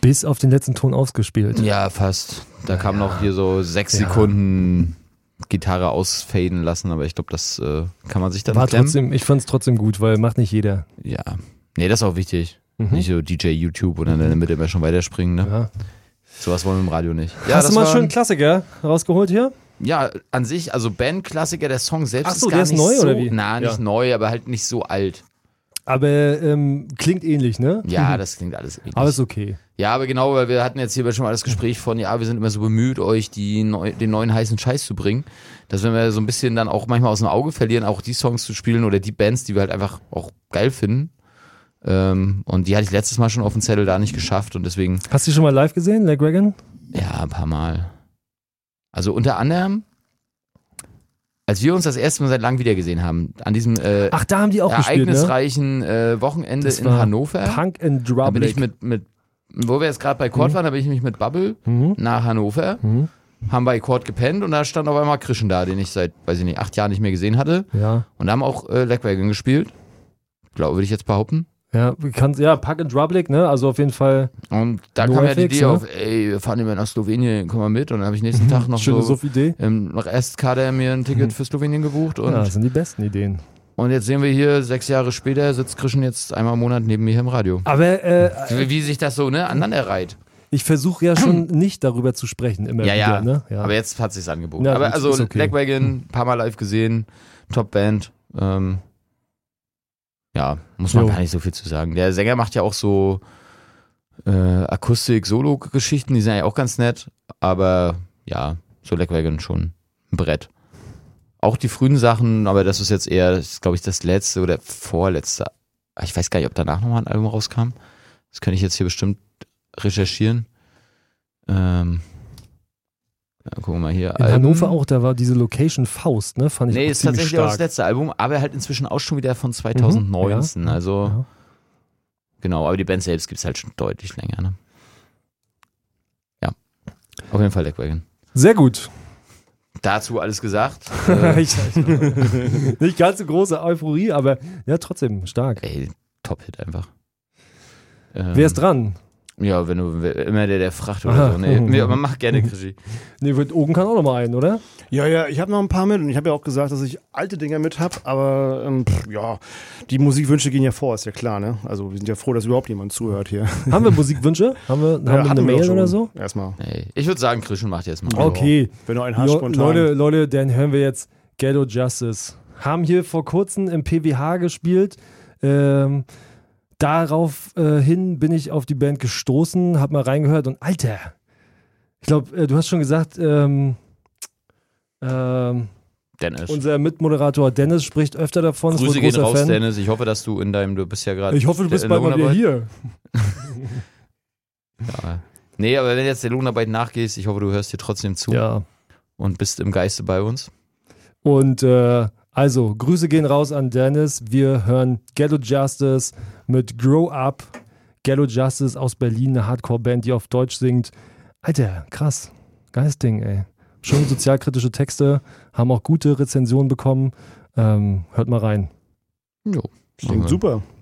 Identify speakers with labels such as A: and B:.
A: Bis auf den letzten Ton ausgespielt.
B: Ja, fast. Da kam noch hier so 6 Sekunden Gitarre ausfaden lassen, aber ich glaube, das kann man sich dann
A: trotzdem, ich fand es trotzdem gut, weil macht nicht jeder.
B: Ja. Nee, das ist auch wichtig. Nicht so DJ YouTube und dann in der Mitte immer schon weiterspringen, ne?
A: Ja.
B: Sowas wollen wir im Radio nicht. Ja,
A: Hast du mal schön einen Klassiker rausgeholt hier?
B: Ja, an sich, also Bandklassiker, der Song selbst
A: Ach so,
B: ist gar
A: der ist
B: nicht
A: neu,
B: so,
A: oder wie?
B: Na, nicht neu, aber halt nicht so alt.
A: Aber klingt ähnlich, ne?
B: Ja, das klingt alles ähnlich.
A: Aber ist okay.
B: Ja, aber genau, weil wir hatten jetzt hier schon mal das Gespräch von, wir sind immer so bemüht, euch den neuen heißen Scheiß zu bringen, dass wenn wir so ein bisschen dann auch manchmal aus dem Auge verlieren, auch die Songs zu spielen oder die Bands, die wir halt einfach auch geil finden. Und die hatte ich letztes Mal schon auf dem Zettel da nicht geschafft und deswegen...
A: Hast du die schon mal live gesehen, Lagwagon?
B: Ja, ein paar Mal. Also unter anderem, als wir uns das erste Mal seit langem wieder gesehen haben, an diesem
A: Ach, da haben die auch gespielt, ne?
B: ereignungsreichen Wochenende in Hannover.
A: Punk and Drublic.
B: Da bin ich mit wo wir jetzt gerade bei Chord waren, da bin ich mich mit Bubble nach Hannover, haben bei Chord gepennt und da stand auf einmal Christian da, den ich seit, 8 Jahren nicht mehr gesehen hatte.
A: Ja.
B: Und da haben auch Lagwagon gespielt. Würde ich jetzt behaupten.
A: Ja, Punk and Drublic, ne? Also auf jeden Fall.
B: Und da kam ja die Idee auf, wir fahren immer nach Slowenien, komm mal mit. Und dann habe ich nächsten Tag noch
A: schöne Idee.
B: Im Restkader mir ein Ticket für Slowenien gebucht. Und
A: das sind die besten Ideen.
B: Und jetzt sehen wir hier, 6 Jahre später sitzt Christian jetzt einmal im Monat neben mir hier im Radio.
A: Aber
B: wie sich das so aneinander reiht.
A: Ich versuche ja schon nicht darüber zu sprechen, immer wieder. Ne? Ja.
B: Aber jetzt hat sich's angeboten.
A: Ja,
B: aber also
A: okay.
B: Lagwagon, ein paar Mal live gesehen, Top-Band. Muss man gar nicht so viel zu sagen. Der Sänger macht ja auch so Akustik-Solo-Geschichten, die sind ja auch ganz nett. Aber ja, so Lagwagon schon ein Brett. Auch die frühen Sachen, aber das ist jetzt eher, glaube ich, das letzte oder vorletzte. Ich weiß gar nicht, ob danach nochmal ein Album rauskam. Das könnte ich jetzt hier bestimmt recherchieren. Gucken wir mal hier.
A: In Hannover auch, da war diese Location Faust, ne? Fand ich auch
B: ist tatsächlich
A: stark.
B: auch das letzte Album, aber halt inzwischen auch schon wieder von 2019. Also, genau, aber die Band selbst gibt es halt schon deutlich länger, ne? Ja, auf jeden Fall Lagwagon.
A: Sehr gut.
B: Dazu alles gesagt.
A: Nicht ganz so große Euphorie, aber ja, trotzdem stark.
B: Ey, Top-Hit einfach.
A: Wer ist dran?
B: Ja, wenn du immer der fragt oder so. Nee, aber mach gerne, Krischi.
A: Nee, Ogen kann auch noch mal einen, oder?
C: Ja, ich habe noch ein paar mit und ich habe ja auch gesagt, dass ich alte Dinger mit habe, aber die Musikwünsche gehen ja vor, ist ja klar, ne? Also wir sind ja froh, dass überhaupt jemand zuhört hier.
A: Haben wir Musikwünsche? Haben wir eine Mail oder so?
C: Erstmal.
B: Nee, ich würde sagen, Christian macht jetzt mal.
A: Okay.
C: Wenn du einen hast, spontan.
A: Leute, dann hören wir jetzt Ghetto Justice. Haben hier vor kurzem im PWH gespielt. Daraufhin bin ich auf die Band gestoßen, hab mal reingehört und Alter, ich glaube, du hast schon gesagt,
B: Dennis.
A: Unser Mitmoderator Dennis spricht öfter davon.
B: Grüße gehen raus, Fan. Dennis. Ich hoffe, dass du du bist ja gerade.
A: Ich hoffe, du bist bald mal wieder hier.
B: Ja. Nee, aber wenn du jetzt der Lohnarbeit nachgehst, ich hoffe, du hörst dir trotzdem zu.
A: Ja.
B: Und bist im Geiste bei uns.
A: Und also, Grüße gehen raus an Dennis. Wir hören Ghetto Justice mit Grow Up. Ghetto Justice aus Berlin, eine Hardcore-Band, die auf Deutsch singt. Alter, krass. Geiles Ding, ey. Schöne sozialkritische Texte, haben auch gute Rezensionen bekommen. Hört mal rein.
B: Jo,
C: klingt super.